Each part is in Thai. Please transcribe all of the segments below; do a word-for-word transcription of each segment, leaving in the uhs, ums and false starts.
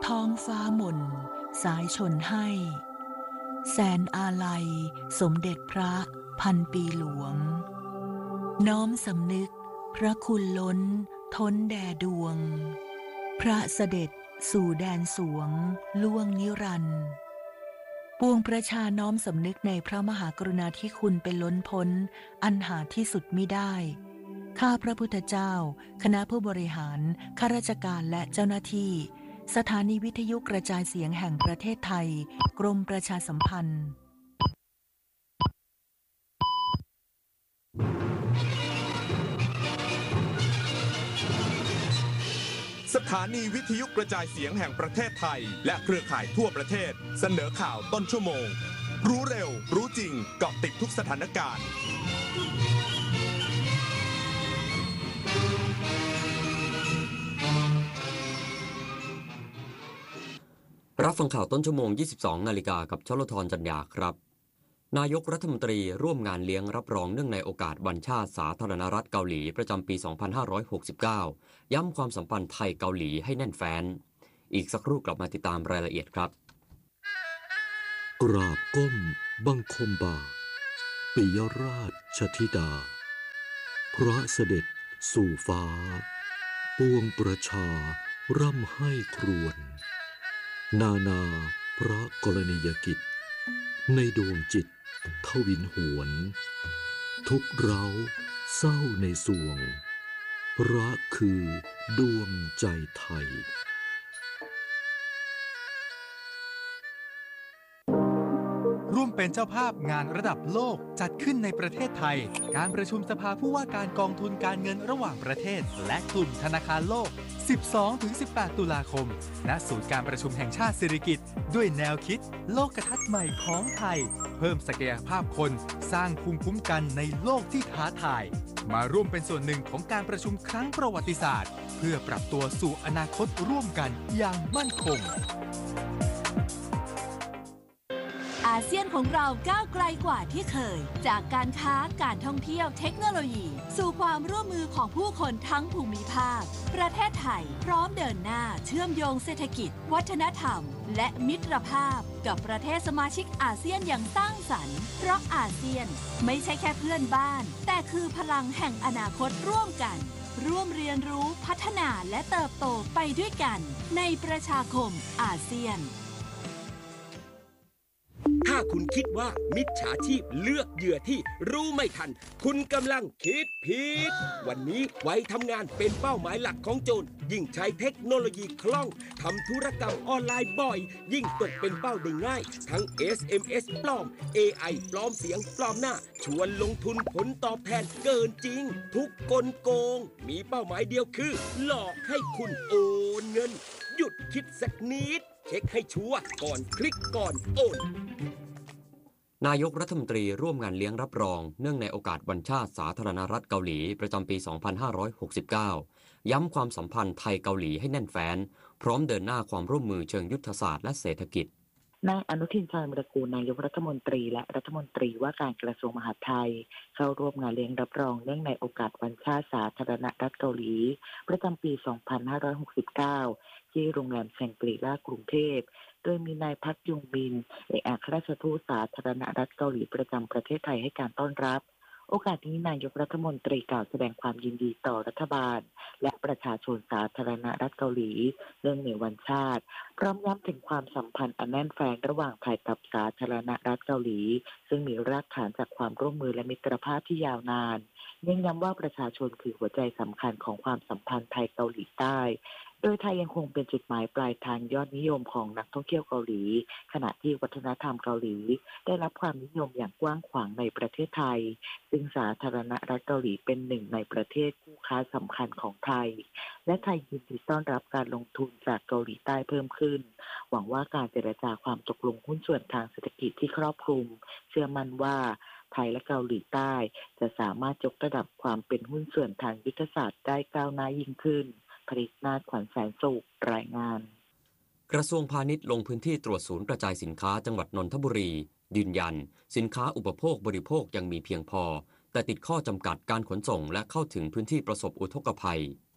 ท้องฟ้าหม่นสายชนให้แสนอาลัยสมเด็จพระพันปีหลวงน้อมสำนึกพระคุณล้นท้นแด่ดวงพระเสด็จสู่แดนสวงล่วงนิรันดร์ปวงประชาน้อมสำนึกในพระมหากรุณาธิคุณเป็นล้นพ้นอันหาที่สุดมิได้ข้าพระพุทธเจ้าคณะผู้บริหารข้าราชการและเจ้าหน้าที่สถานีวิทยุกระจายเสียงแห่งประเทศไทยกรมประชาสัมพันธ์สถานีวิทยุกระจายเสียงแห่งประเทศไทยและเครือข่ายทั่วประเทศเสนอข่าวต้นชั่วโมงรู้เร็วรู้จริงเกาะติดทุกสถานการณ์รับฟังข่าวต้นชั่วโมง ยี่สิบสอง นาฬิกากับชลธรจัญญาครับนายกรัฐมนตรีร่วมงานเลี้ยงรับรองเนื่องในโอกาสวันชาติสาธารณรัฐเกาหลีประจำปี สองพันห้าร้อยหกสิบเก้า ย้ำความสัมพันธ์ไทยเกาหลีให้แน่นแฟ้นอีกสักครู่กลับมาติดตามรายละเอียดครับกราบก้มบังคมบาทปิยราชธิดาพระเสด็จสู่ฟ้าปวงประชาร่ำให้ครวญนานาพระกรณียกิจในดวงจิตทวินหวนทุกเร้าเศร้าในสวงพระคือดวงใจไทยร่วมเป็นเจ้าภาพงานระดับโลกจัดขึ้นในประเทศไทยการประชุมสภาผู้ว่าการกองทุนการเงินระหว่างประเทศและกลุ่มธนาคารโลก สิบสองถึงสิบแปด ตุลาคมณศูนย์การประชุมแห่งชาติสิริกิติ์ด้วยแนวคิดโลกทัศน์ใหม่ของไทยเพิ่มศักยภาพคนสร้างภูมิคุ้มกันในโลกที่ท้าทายมาร่วมเป็นส่วนหนึ่งของการประชุมครั้งประวัติศาสตร์เพื่อปรับตัวสู่อนาคตร่วมกันอย่างมั่นคงอาเซียนของเราก้าวไกลกว่าที่เคยจากการค้าการท่องเที่ยวเทคโนโลยีสู่ความร่วมมือของผู้คนทั้งภูมิภาคประเทศไทยพร้อมเดินหน้าเชื่อมโยงเศรษฐกิจวัฒนธรรมและมิตรภาพกับประเทศสมาชิกอาเซียนอย่างสร้างสรรค์เพราะอาเซียนไม่ใช่แค่เพื่อนบ้านแต่คือพลังแห่งอนาคตร่วมกันร่วมเรียนรู้พัฒนาและเติบโตไปด้วยกันในประชาคมอาเซียนถ้าคุณคิดว่ามิจฉาชีพเลือกเหยื่อที่รู้ไม่ทันคุณกำลังคิดผิดวันนี้ไว้ทำงานเป็นเป้าหมายหลักของโจรยิ่งใช้เทคโนโลยีคล่องทำธุรกรรมออนไลน์บ่อยยิ่งตกเป็นเป้าได้ง่ายทั้ง เอส เอ็ม เอส ปลอม เอ ไอ ปลอมเสียงปลอมหน้าชวนลงทุนผลตอบแทนเกินจริงทุกกลโกงมีเป้าหมายเดียวคือหลอกให้คุณโอนเงินหยุดคิดสักนิดเช็คให้ชัวร์ก่อนคลิกก่อนโอนนายกรัฐมนตรีร่วมงานเลี้ยงรับรองเนื่องในโอกาสวันชาติสาธารณรัฐเกาหลีประจำปี สองพันห้าร้อยหกสิบเก้า ย้ำความสัมพันธ์ไทยเกาหลีให้แน่นแฟ้นพร้อมเดินหน้าความร่วมมือเชิงยุทธศาสตร์และเศรษฐกิจนายอนุทินชาญวิรากูลนายกรัฐมนตรีและรัฐมนตรีว่าการกระทรวงมหาดไทยเข้าร่วมงานเลี้ยงรับรองเนื่องในโอกาสวันชาติสาธารณรัฐเกาหลีประจำปี สองพันห้าร้อยหกสิบเก้า ที่โรงแรมแชงกรีลากรุงเทพโดยมีนายพักยุงบินเอกอัครราชทูตสาธารณรัฐเกาหลีประจำประเทศไทยให้การต้อนรับโอกาสนี้นายกรัฐมนตรีกล่าวแสดงความยินดีต่อรัฐบาลและประชาชนสาธารณรัฐเกาหลีเนื่องในวันชาติพร้อมย้ำถึงความสัมพันธ์อันแน่นแฟ้นระหว่างไทยกับสาธารณรัฐเกาหลีซึ่งมีรากฐานจากความร่วมมือและมิตรภาพที่ยาวนานเน้นย้ำว่าประชาชนคือหัวใจสำคัญของความสัมพันธ์ไทยเกาหลีใต้โดยไทยยังคงเป็นจุดหมายปลายทางยอดนิยมของนักท่องเที่ยวเกาหลีขณะที่วัฒนธรรมเกาหลีได้รับความนิยมอย่างกว้างขวางในประเทศไทยซึ่งสาธารณรัฐเกาหลีเป็นหนึ่งในประเทศคู่ค้าสำคัญของไทยและไทยยินดีต้อนรับการลงทุนจากเกาหลีใต้เพิ่มขึ้นหวังว่าการเจรจาความตกลงหุ้นส่วนทางเศรษฐกิจที่ครอบคลุมเชื่อมั่นว่าไทยและเกาหลีใต้จะสามารถยกระดับความเป็นหุ้นส่วนทางยุทธศาสตร์ได้ก้าวหน้ายิ่งขึ้นผลิตนาถขวัญแสนสุขรายงานกระทรวงพาณิชย์ลงพื้นที่ตรวจศูนย์กระจายสินค้าจังหวัดนนทบุรียืนยันสินค้าอุปโภคบริโภคยังมีเพียงพอแต่ติดข้อจำกัดการขนส่งและเข้าถึงพื้นที่ประสบอุทกภัย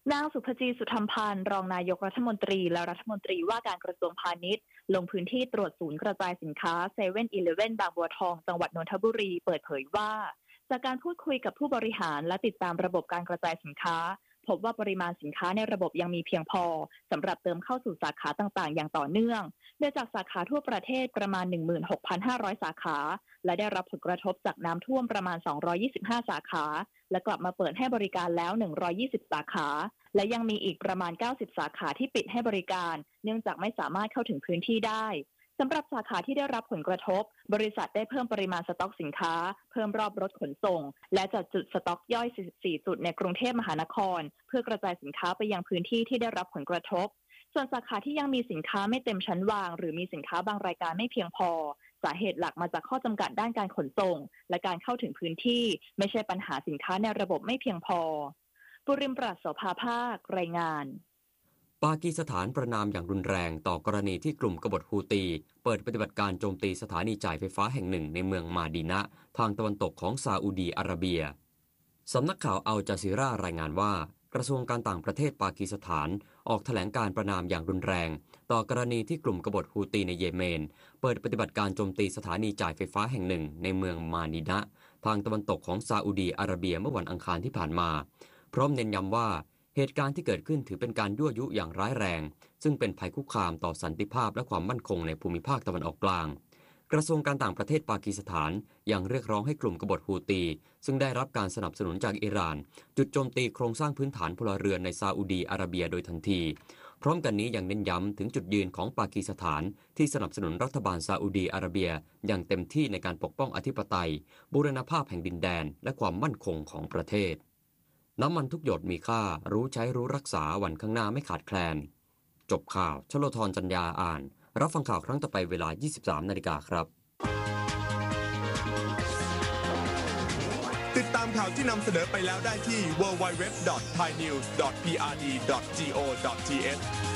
นางสุภจีสุธรรมพันธ์รองนายกรัฐมนตรีและรัฐมนตรีว่าการกระทรวงพาณิชย์ลงพื้นที่ตรวจศูนย์กระจายสินค้าเซเว่นอีเลฟเว่นบางบัวทองจังหวัดนนทบุรีเปิดเผยว่าจากการพูดคุยกับผู้บริหารและติดตามระบบการกระจายสินค้าพบว่าปริมาณสินค้าในระบบยังมีเพียงพอสำหรับเติมเข้าสู่สาขาต่างๆอย่างต่อเนื่องโดยจากสาขาทั่วประเทศประมาณ หนึ่งหมื่นหกพันห้าร้อย สาขาและได้รับผลกระทบจากน้ำท่วมประมาณสองร้อยยี่สิบห้าสาขาและกลับมาเปิดให้บริการแล้วหนึ่งร้อยยี่สิบสาขาและยังมีอีกประมาณเก้าสิบสาขาที่ปิดให้บริการเนื่องจากไม่สามารถเข้าถึงพื้นที่ได้สำหรับสาขาที่ได้รับผลกระทบบริษัทได้เพิ่มปริมาณสต็อกสินค้าเพิ่มรอบรถขนส่งและจัดจุดสต็อกย่อยสี่สิบสี่จุดในกรุงเทพมหานครเพื่อกระจายสินค้าไปยังพื้นที่ที่ได้รับผลกระทบส่วนสาขาที่ยังมีสินค้าไม่เต็มชั้นวางหรือมีสินค้าบางรายการไม่เพียงพอสาเหตุหลักมาจากข้อจำกัดด้านการขนส่งและการเข้าถึงพื้นที่ไม่ใช่ปัญหาสินค้าในระบบไม่เพียงพอปุริมปราศโสภาภาครายงานปากีสถานประณามอย่างรุนแรงต่อกรณีที่กลุ่มกบฏฮูตีเปิดปฏิบัติการโจมตีสถานีจ่ายไฟฟ้าแห่งหนึ่งในเมืองมาดีนะห์ทางตะวันตกของซาอุดีอาระเบียสำนักข่าวอัลจาซีรารายงานว่ากระทรวงการต่างประเทศปากีสถานออกแถลงการประณามอย่างรุนแรงต่อกรณีที่กลุ่มกบฏฮูตีในเยเมนเปิดปฏิบัติการโจมตีสถานีจ่ายไฟฟ้าแห่งหนึ่งในเมืองมาดีนะห์ทางตะวันตกของซาอุดีอาระเบียเมื่อวันอังคารที่ผ่านมาพร้อมเน้นย้ำว่าเหตุการณ์ที่เกิดขึ้นถือเป็นการยั่วยุอย่างร้ายแรงซึ่งเป็นภัยคุกคามต่อสันติภาพและความมั่นคงในภูมิภาคตะวันออกกลางกระทรวงการต่างประเทศปากีสถานยังเรียกร้องให้กลุ่มกบฏฮูตีซึ่งได้รับการสนับสนุนจากอิหร่านจุดโจมตีโครงสร้างพื้นฐานพลเรือนในซาอุดีอาระเบียโดยทันทีพร้อมกันนี้ยังเน้นย้ำถึงจุดยืนของปากีสถานที่สนับสนุนรัฐบาลซาอุดีอาระเบียอย่างเต็มที่ในการปกป้องอธิปไตยบูรณภาพแห่งดินแดนและความมั่นคงของประเทศน้ำมันทุกหยดมีค่ารู้ใช้รู้รักษาวันข้างหน้าไม่ขาดแคลนจบข่าวชโลธรจันยาอ่านรับฟังข่าวครั้งต่อไปเวลา ยี่สิบสาม นาฬิกาครับติดตามข่าวที่นำเสนอไปแล้วได้ที่ ดับเบิลยู ดับเบิลยู ดับเบิลยู ดอท ไทยนิวส์ ดอท พี อาร์ ดี ดอท จี โอ ดอท ที เอช